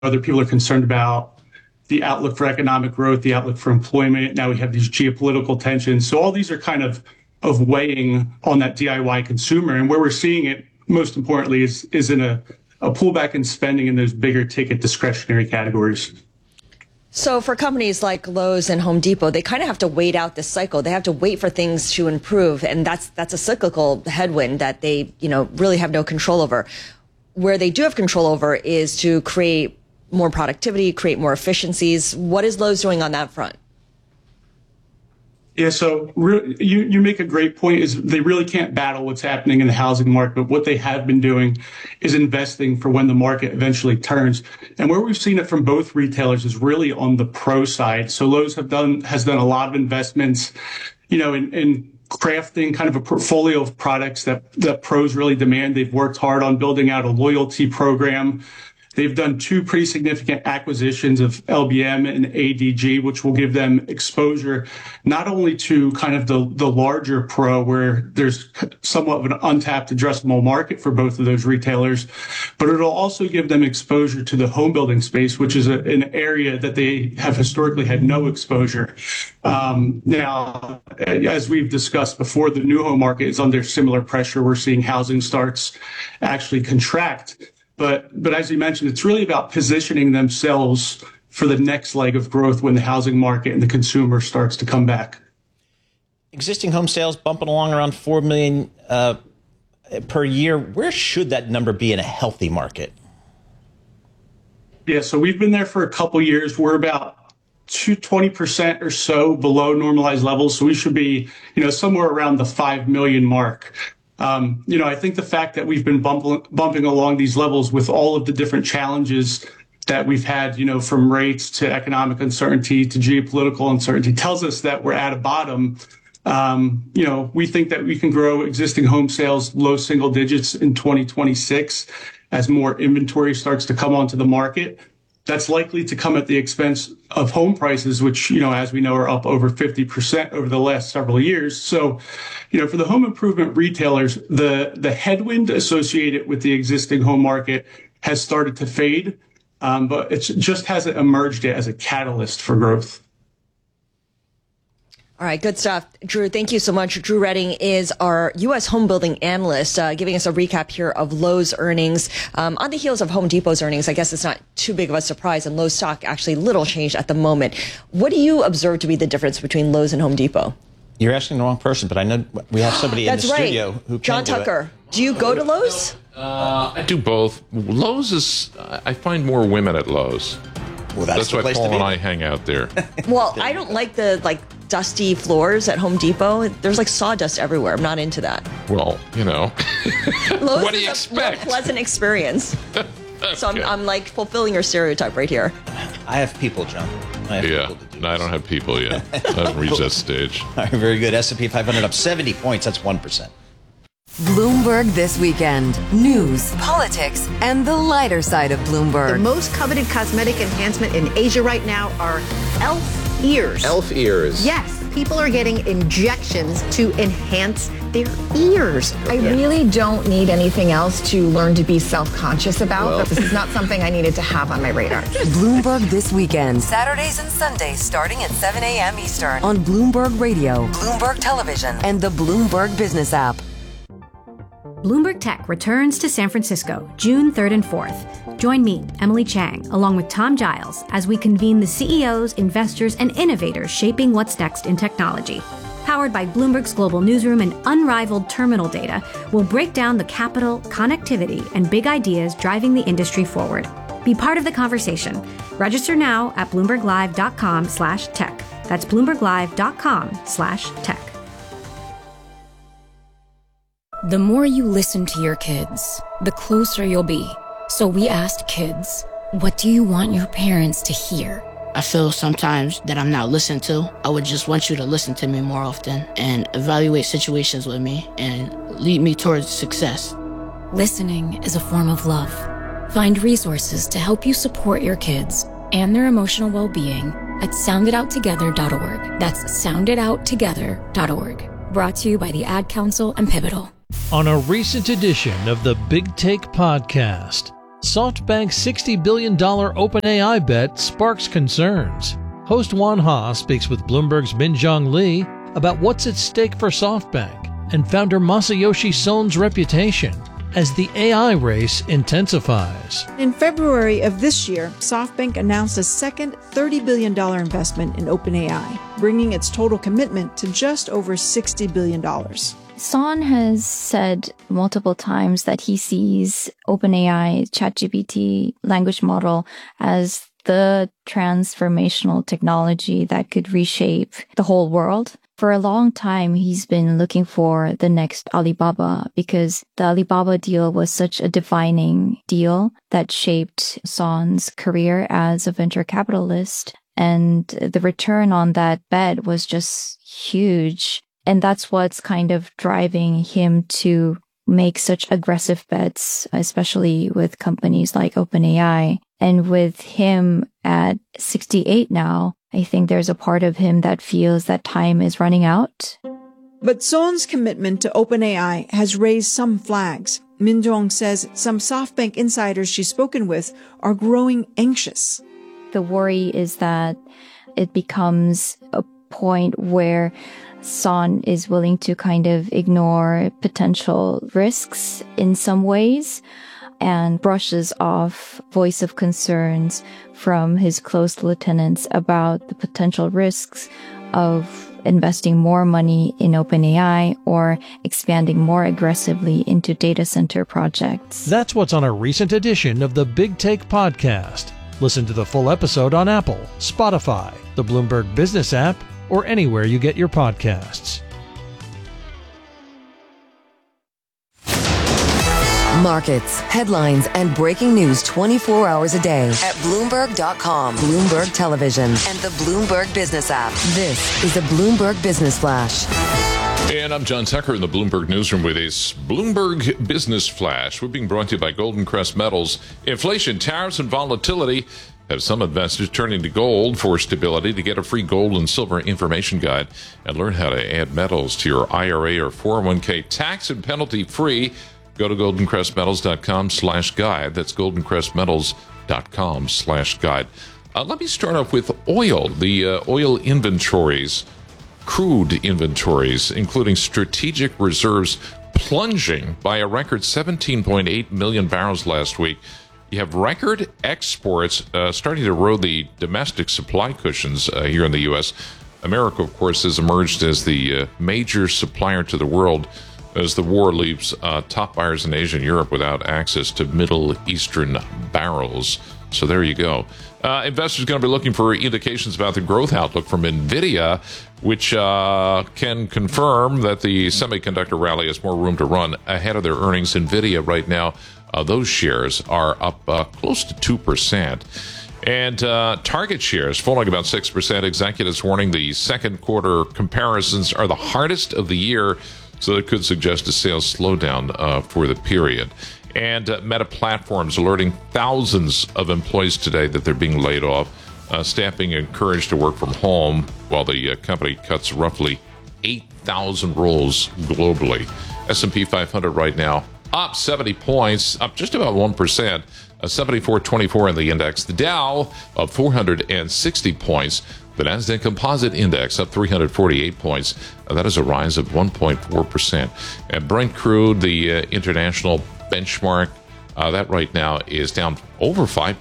other people are concerned about the outlook for economic growth, the outlook for employment. Now we have these geopolitical tensions. So all these are kind of weighing on that DIY consumer. And where we're seeing it, most importantly, is in a pullback in spending in those bigger ticket discretionary categories. So for companies like Lowe's and Home Depot, they kind of have to wait out this cycle. They have to wait for things to improve. And that's a cyclical headwind that they, really have no control over. Where they do have control over is to create more productivity, create more efficiencies. What is Lowe's doing on that front? Yeah, so you make a great point. Is they really can't battle what's happening in the housing market, but what they have been doing is investing for when the market eventually turns. And where we've seen it from both retailers is really on the pro side. So Lowe's has done a lot of investments, in crafting kind of a portfolio of products that pros really demand. They've worked hard on building out a loyalty program. They've done two pretty significant acquisitions of LBM and ADG, which will give them exposure not only to kind of the larger pro, where there's somewhat of an untapped addressable market for both of those retailers, but it'll also give them exposure to the home building space, which is an area that they have historically had no exposure. Now, as we've discussed before, the new home market is under similar pressure. We're seeing housing starts actually contract. But as you mentioned, it's really about positioning themselves for the next leg of growth when the housing market and the consumer starts to come back. Existing home sales bumping along around 4 million per year. Where should that number be in a healthy market? Yeah, so we've been there for a couple years. We're about 20% or so below normalized levels. So we should be, somewhere around the 5 million mark. I think the fact that we've been bumping along these levels with all of the different challenges that we've had, from rates to economic uncertainty to geopolitical uncertainty, tells us that we're at a bottom. We think that we can grow existing home sales low single digits in 2026 as more inventory starts to come onto the market. That's likely to come at the expense of home prices, which, as we know, are up over 50% over the last several years. So, for the home improvement retailers, the headwind associated with the existing home market has started to fade, but it just hasn't emerged yet as a catalyst for growth. All right, good stuff. Drew, thank you so much. Drew Redding is our U.S. home building analyst, giving us a recap here of Lowe's earnings. On the heels of Home Depot's earnings, I guess it's not too big of a surprise, and Lowe's stock actually little changed at the moment. What do you observe to be the difference between Lowe's and Home Depot? You're asking the wrong person, but I know we have somebody in the studio who can John Tucker. Do you go to Lowe's? I do both. Lowe's is, I find more women at Lowe's. Well, that's why Paul and I hang out there. Well, I don't like the dusty floors at Home Depot. There's sawdust everywhere. I'm not into that. Well, Lowe's what do you expect? More pleasant experience. So I'm fulfilling your stereotype right here. I have people, John. I don't have people yet. I haven't reached that stage. All right, very good. S&P 500 up 70 points. That's 1%. Bloomberg This Weekend. News, politics, and the lighter side of Bloomberg. The most coveted cosmetic enhancement in Asia right now are elf ears. Elf ears. Yes, people are getting injections to enhance their ears. I really don't need anything else to learn to be self-conscious about. But this is not something I needed to have on my radar. Bloomberg This Weekend. Saturdays and Sundays starting at 7 a.m. Eastern. On Bloomberg Radio, Bloomberg Television, and the Bloomberg Business app. Bloomberg Tech returns to San Francisco June 3rd and 4th. Join me, Emily Chang, along with Tom Giles, as we convene the CEOs, investors, and innovators shaping what's next in technology. Powered by Bloomberg's global newsroom and unrivaled terminal data, we'll break down the capital, connectivity, and big ideas driving the industry forward. Be part of the conversation. Register now at BloombergLive.com/tech. That's BloombergLive.com/tech. The more you listen to your kids, the closer you'll be. So we asked kids, what do you want your parents to hear? I feel sometimes that I'm not listened to. I would just want you to listen to me more often and evaluate situations with me and lead me towards success. Listening is a form of love. Find resources to help you support your kids and their emotional well-being at sounditouttogether.org. That's sounditouttogether.org. Brought to you by the Ad Council and Pivotal. On a recent edition of the Big Take podcast, SoftBank's $60 billion OpenAI bet sparks concerns. Host Juan Ha speaks with Bloomberg's Minjong Lee about what's at stake for SoftBank and founder Masayoshi Son's reputation as the AI race intensifies. In February of this year, SoftBank announced a second $30 billion investment in OpenAI, bringing its total commitment to just over $60 billion. Son has said multiple times that he sees OpenAI, ChatGPT language model as the transformational technology that could reshape the whole world. For a long time, he's been looking for the next Alibaba because the Alibaba deal was such a defining deal that shaped Son's career as a venture capitalist. And the return on that bet was just huge. And that's what's kind of driving him to make such aggressive bets, especially with companies like OpenAI. And with him at 68 now, I think there's a part of him that feels that time is running out. But Son's commitment to OpenAI has raised some flags. Minjong says some SoftBank insiders she's spoken with are growing anxious. The worry is that it becomes a point where Son is willing to kind of ignore potential risks in some ways and brushes off voice of concerns from his close lieutenants about the potential risks of investing more money in OpenAI or expanding more aggressively into data center projects. That's what's on a recent edition of the Big Take podcast. Listen to the full episode on Apple, Spotify, the Bloomberg Business app, or anywhere you get your podcasts. Markets, headlines, and breaking news 24 hours a day at Bloomberg.com, Bloomberg Television, and the Bloomberg Business app. This is the Bloomberg Business Flash. And I'm John Tucker in the Bloomberg Newsroom with this Bloomberg Business Flash. We're being brought to you by Golden Crest Metals. Inflation, tariffs, and volatility have some investors turning to gold for stability. To get a free gold and silver information guide and learn how to add metals to your IRA or 401k tax and penalty free, go to goldencrestmetals.com/guide. That's goldencrestmetals.com/guide. Let me start off with oil. The oil inventories, crude inventories, including strategic reserves, plunging by a record 17.8 million barrels last week. You have record exports starting to erode the domestic supply cushions here in the U.S. America, of course, has emerged as the major supplier to the world as the war leaves top buyers in Asia and Europe without access to Middle Eastern barrels. So there you go. Investors are going to be looking for indications about the growth outlook from NVIDIA, which can confirm that the semiconductor rally has more room to run ahead of their earnings. NVIDIA right now, those shares are up close to 2%. And Target shares falling about 6%. Executives warning the second quarter comparisons are the hardest of the year, so it could suggest a sales slowdown for the period. And Meta Platforms alerting thousands of employees today that they're being laid off. Staff being encouraged to work from home while the company cuts roughly 8,000 roles globally. S&P 500 right now up 70 points, up just about 1%, 74.24 in the index. The Dow up 460 points. The Nasdaq Composite Index up 348 points. That is a rise of 1.4%. And Brent crude, the international benchmark, that right now is down over 5%,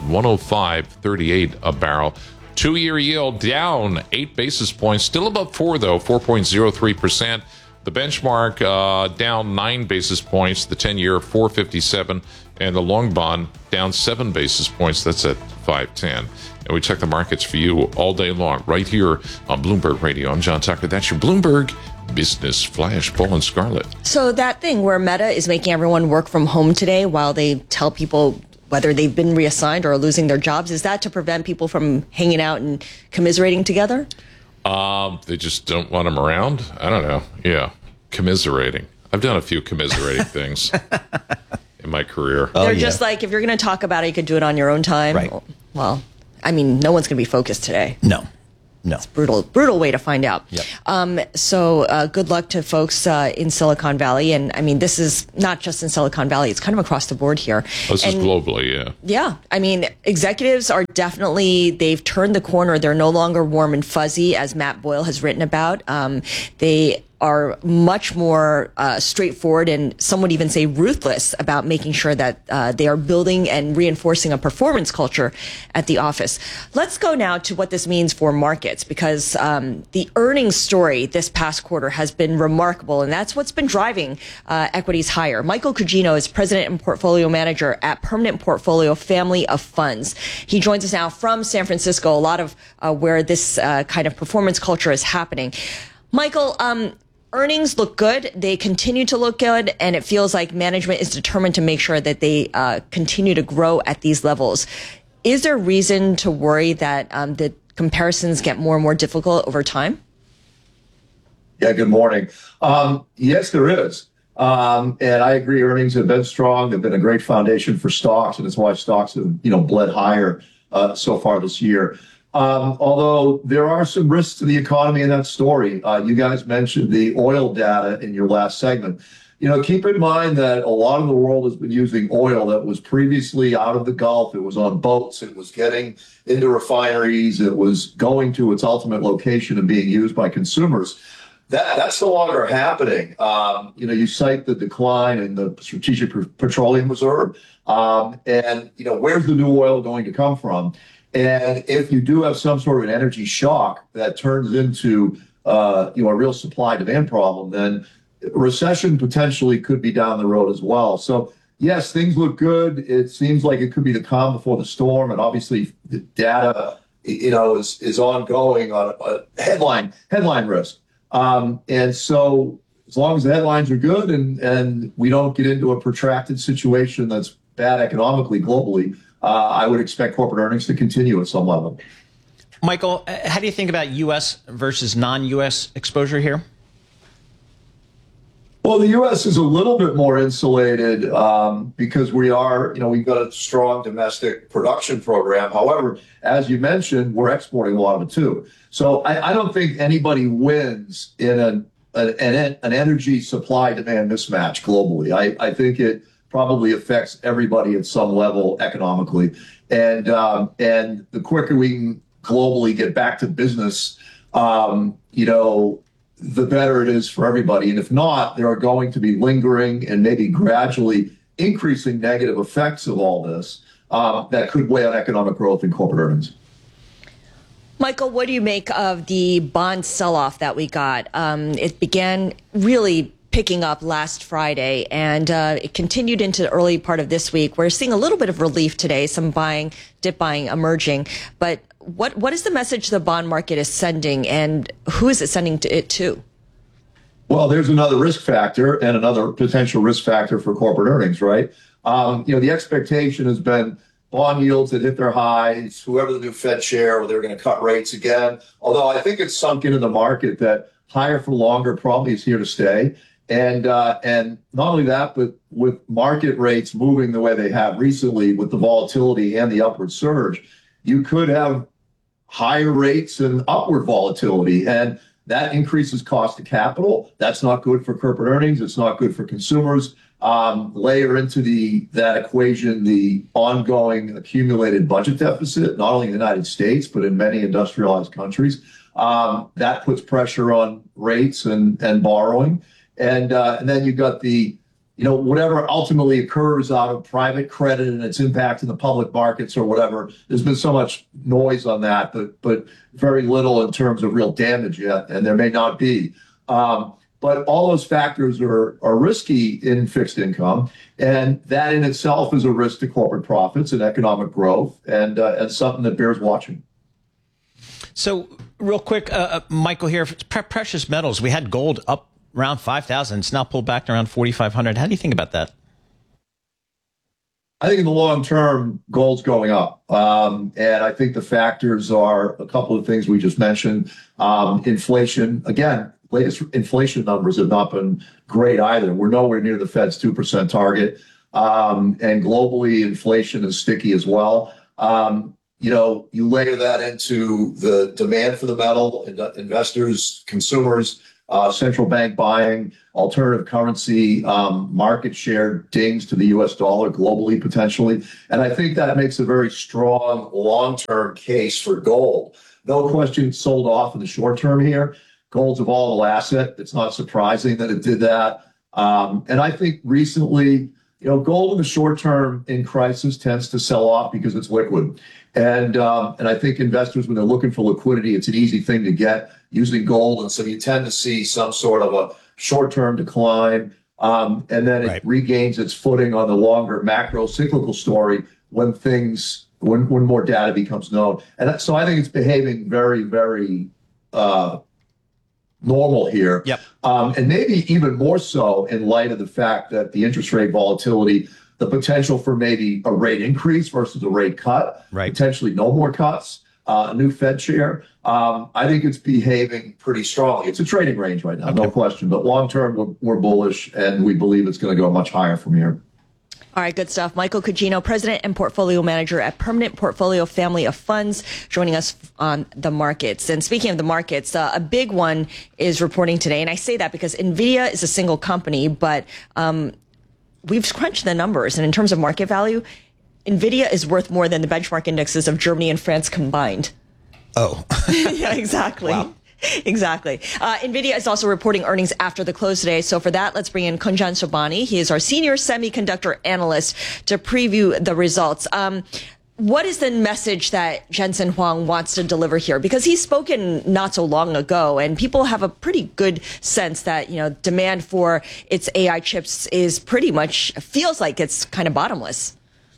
105.38 a barrel. 2-year yield down 8 basis points, still above 4 though, 4.03%. The benchmark down 9 basis points, the 10-year 4.57, and the long bond down 7 basis points. That's at 5.10. And we check the markets for you all day long right here on Bloomberg Radio. I'm John Tucker. That's your Bloomberg Business Flash. Paul and Scarlett. So that thing where Meta is making everyone work from home today while they tell people whether they've been reassigned or are losing their jobs, is that to prevent people from hanging out and commiserating together? They just don't want them around? I don't know. Yeah. Commiserating. I've done a few commiserating things in my career. They're just like, if you're going to talk about it, you could do it on your own time. Right. Well, I mean, no one's going to be focused today. No. No. It's brutal way to find out. Yep. So good luck to folks in Silicon Valley. And I mean, this is not just in Silicon Valley. It's kind of across the board here. This is globally, yeah. Yeah. I mean, executives are definitely, they've turned the corner. They're no longer warm and fuzzy, as Matt Boyle has written about. They are much more straightforward, and some would even say ruthless about making sure that they are building and reinforcing a performance culture at the office. Let's go now to what this means for markets, because the earnings story this past quarter has been remarkable, and that's what's been driving equities higher. Michael Cugino is president and portfolio manager at Permanent Portfolio Family of Funds. He joins us now from San Francisco, a lot of where this kind of performance culture is happening. Michael, earnings look good. They continue to look good, and it feels like management is determined to make sure that they continue to grow at these levels. Is there reason to worry that the comparisons get more and more difficult over time? Yeah, good morning. Yes, there is. And I agree, earnings have been strong. They've been a great foundation for stocks, and it's why stocks have, bled higher so far this year. Although there are some risks to the economy in that story. You guys mentioned the oil data in your last segment. Keep in mind that a lot of the world has been using oil that was previously out of the Gulf. It was on boats. It was getting into refineries. It was going to its ultimate location and being used by consumers. That's no longer happening. You cite the decline in the Strategic Petroleum Reserve. And where's the new oil going to come from? And if you do have some sort of an energy shock that turns into a real supply-demand problem, then recession potentially could be down the road as well. So, yes, things look good. It seems like it could be the calm before the storm. And obviously, the data, is ongoing on a headline risk. And so as long as the headlines are good and we don't get into a protracted situation that's bad economically globally, I would expect corporate earnings to continue at some level. Michael, how do you think about U.S. versus non-U.S. exposure here? Well, the U.S. is a little bit more insulated because we've got a strong domestic production program. However, as you mentioned, we're exporting a lot of it too. So I don't think anybody wins in an energy supply-demand mismatch globally. I think it probably affects everybody at some level economically. And the quicker we can globally get back to business, the better it is for everybody. And if not, there are going to be lingering and maybe gradually increasing negative effects of all this that could weigh on economic growth and corporate earnings. Michael, what do you make of the bond sell-off that we got? It began really picking up last Friday, and it continued into the early part of this week. We're seeing a little bit of relief today, some dip buying emerging. But what is the message the bond market is sending, and who is it sending it to? Well, there's another risk factor and another potential risk factor for corporate earnings, right? The expectation has been bond yields that hit their highs, whoever the new Fed chair, or they're going to cut rates again. Although I think it's sunk into the market that higher for longer probably is here to stay. And not only that, but with market rates moving the way they have recently with the volatility and the upward surge, you could have higher rates and upward volatility. And that increases cost of capital. That's not good for corporate earnings. It's not good for consumers. Layer into that equation the ongoing accumulated budget deficit, not only in the United States, but in many industrialized countries. That puts pressure on rates and borrowing. And then you've got whatever ultimately occurs out of private credit and its impact in the public markets or whatever. There's been so much noise on that, but very little in terms of real damage yet, and there may not be. But all those factors are risky in fixed income, and that in itself is a risk to corporate profits and economic growth, and something that bears watching. So, real quick, Michael here, precious metals. We had gold up around 5,000. It's now pulled back to around 4,500. How do you think about that? I think in the long term, gold's going up. And I think the factors are a couple of things we just mentioned. Inflation, again, latest inflation numbers have not been great either. We're nowhere near the Fed's 2% target. And globally, inflation is sticky as well. you layer that into the demand for the metal, investors, consumers, central bank buying, alternative currency, market share dings to the U.S. dollar globally, potentially. And I think that makes a very strong long-term case for gold. No question sold off in the short term here. Gold's a volatile asset. It's not surprising that it did that. And I think recently, gold in the short term in crisis tends to sell off because it's liquid. And I think investors, when they're looking for liquidity, it's an easy thing to get using gold. And so you tend to see some sort of a short-term decline. And then it regains its footing on the longer macro cyclical story when more data becomes known. And so I think it's behaving very, very normal here. Yep. And maybe even more so in light of the fact that the interest rate volatility, the potential for maybe a rate increase versus a rate cut, potentially no more cuts, a new Fed chair. I think it's behaving pretty strongly. It's a trading range right now, no question. But long term, we're bullish, and we believe it's going to go much higher from here. All right, good stuff. Michael Cugino, President and Portfolio Manager at Permanent Portfolio Family of Funds, joining us on the markets. And speaking of the markets, a big one is reporting today. And I say that because NVIDIA is a single company, but we've crunched the numbers. And in terms of market value, NVIDIA is worth more than the benchmark indexes of Germany and France combined. Oh. Yeah, exactly. Wow. Exactly. NVIDIA is also reporting earnings after the close today. So for that, let's bring in Kunjan Sobhani. He is our senior semiconductor analyst to preview the results. What is the message that Jensen Huang wants to deliver here? Because he's spoken not so long ago, and people have a pretty good sense that, demand for its AI chips is pretty much, feels like it's kind of bottomless.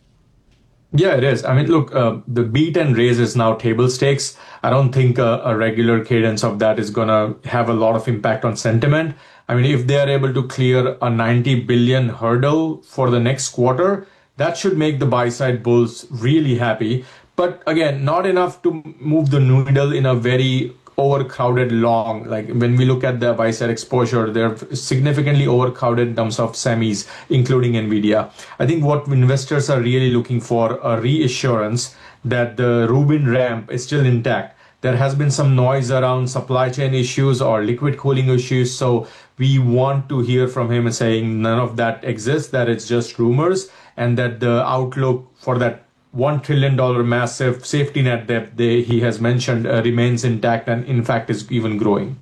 Yeah, it is. I mean, look, the beat and raise is now table stakes. I don't think a regular cadence of that is going to have a lot of impact on sentiment. I mean, if they are able to clear a 90 billion hurdle for the next quarter, that should make the buy-side bulls really happy. But again, not enough to move the needle in a very overcrowded long. Like when we look at the buy-side exposure, they're significantly overcrowded in terms of semis, including NVIDIA. I think what investors are really looking for a reassurance that the Rubin ramp is still intact. There has been some noise around supply chain issues or liquid cooling issues. So we want to hear from him saying none of that exists, that it's just rumors, and that the outlook for that $1 trillion massive safety net that he has mentioned remains intact and, in fact, is even growing.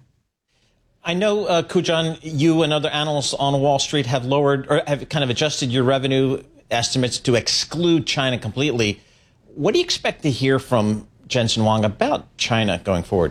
I know, Kujan, you and other analysts on Wall Street have lowered or have kind of adjusted your revenue estimates to exclude China completely. What do you expect to hear from Jensen Huang about China going forward?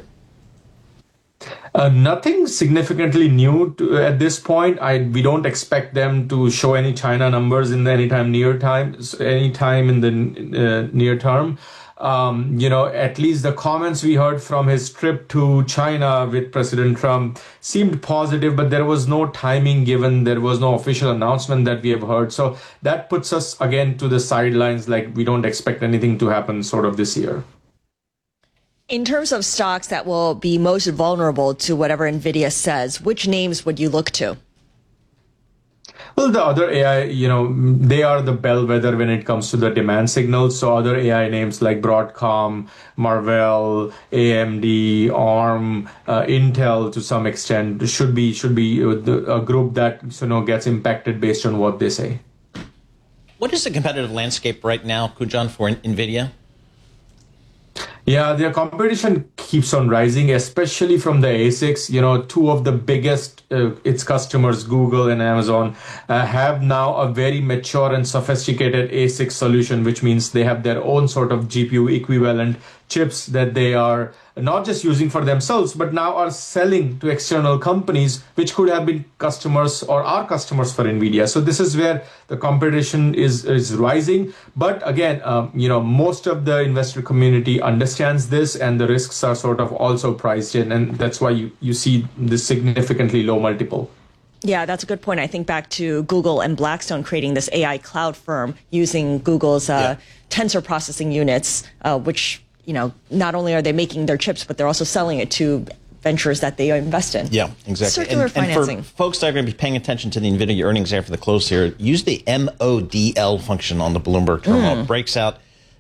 Nothing significantly new at this point. We don't expect them to show any China numbers in the anytime in the near term. At least the comments we heard from his trip to China with President Trump seemed positive, but there was no timing given. There was no official announcement that we have heard. So that puts us again to the sidelines, like we don't expect anything to happen sort of this year. In terms of stocks that will be most vulnerable to whatever NVIDIA says, which names would you look to? Well, the other AI, they are the bellwether when it comes to the demand signals. So other AI names like Broadcom, Marvell, AMD, ARM, Intel to some extent should be a group that gets impacted based on what they say. What is the competitive landscape right now, Kujan, for NVIDIA? Yeah, their competition keeps on rising, especially from the ASICs. Two of the biggest, its customers, Google and Amazon, have now a very mature and sophisticated ASIC solution, which means they have their own sort of GPU equivalent chips that they are not just using for themselves, but now are selling to external companies, which could have been customers or are customers for NVIDIA. So this is where the competition is rising. But again, most of the investor community understands this, and the risks are sort of also priced in. And that's why you see this significantly low multiple. Yeah, that's a good point. I think back to Google and Blackstone creating this AI cloud firm using Google's tensor processing units, which not only are they making their chips, but they're also selling it to ventures that they invest in. Yeah, exactly. Circular financing. And for folks that are going to be paying attention to the NVIDIA earnings after the close here, use the MODL function on the Bloomberg terminal. It breaks out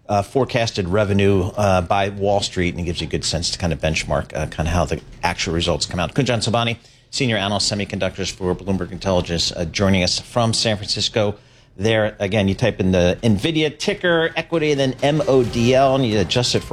forecasted revenue by Wall Street, and it gives you a good sense to kind of benchmark kind of how the actual results come out. Kunjan Sobhani, Senior Analyst, Semiconductors for Bloomberg Intelligence, joining us from San Francisco. There, again, you type in the NVIDIA ticker, equity, and then MODL, and you adjust it for